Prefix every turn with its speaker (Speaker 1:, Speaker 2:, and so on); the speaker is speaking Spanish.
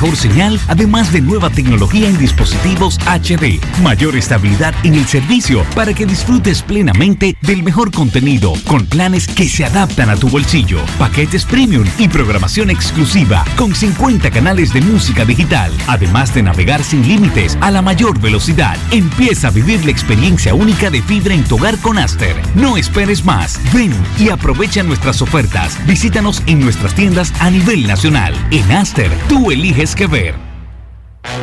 Speaker 1: mejor señal, además de nueva tecnología en dispositivos HD, mayor estabilidad en el servicio para que disfrutes plenamente del mejor contenido con planes que se adaptan a tu bolsillo, paquetes premium y programación exclusiva con 50 canales de música digital, además de navegar sin límites a la mayor velocidad. Empieza a vivir la experiencia única de fibra en tu hogar con Aster. No esperes más. Ven y aprovecha nuestras ofertas. Visítanos en nuestras tiendas a nivel nacional. En Aster, tú eliges qué ver.